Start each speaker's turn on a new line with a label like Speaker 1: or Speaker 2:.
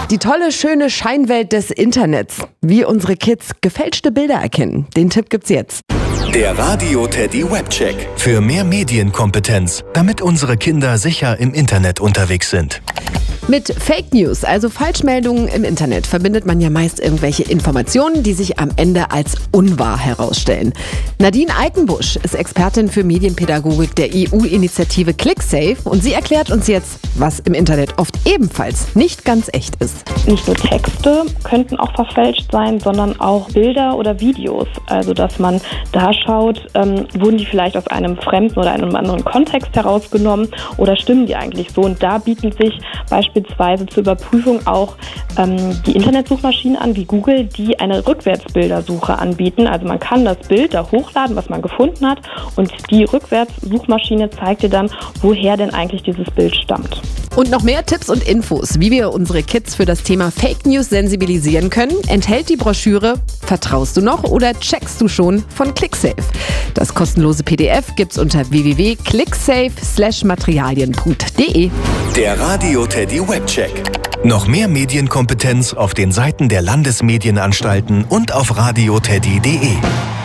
Speaker 1: Die tolle, schöne Scheinwelt des Internets. Wie unsere Kids gefälschte Bilder erkennen. Den Tipp gibt's jetzt.
Speaker 2: Der Radio Teddy Webcheck. Für mehr Medienkompetenz, damit unsere Kinder sicher im Internet unterwegs sind.
Speaker 1: Mit Fake News, also Falschmeldungen im Internet, verbindet man ja meist irgendwelche Informationen, die sich am Ende als unwahr herausstellen. Nadine Eikenbusch ist Expertin für Medienpädagogik der EU-Initiative ClickSafe und sie erklärt uns jetzt, was im Internet oft ebenfalls nicht ganz echt ist.
Speaker 3: Nicht nur Texte könnten auch verfälscht sein, sondern auch Bilder oder Videos. Also dass man da schaut, wurden die vielleicht aus einem fremden oder einem anderen Kontext herausgenommen oder stimmen die eigentlich so? Und da bieten sich beispielsweise zur Überprüfung auch die Internetsuchmaschinen an, wie Google, die eine Rückwärtsbildersuche anbieten. Also man kann das Bild da hochladen, was man gefunden hat, und die Rückwärtssuchmaschine zeigt dir dann, woher denn eigentlich dieses Bild stammt.
Speaker 1: Und noch mehr Tipps und Infos, wie wir unsere Kids für das Thema Fake News sensibilisieren können, enthält die Broschüre Vertraust du noch oder checkst du schon von ClickSafe. Das kostenlose PDF gibt's unter www.clicksafe/materialien.de.
Speaker 2: Der Radio Teddy Webcheck. Noch mehr Medienkompetenz auf den Seiten der Landesmedienanstalten und auf radioteddy.de.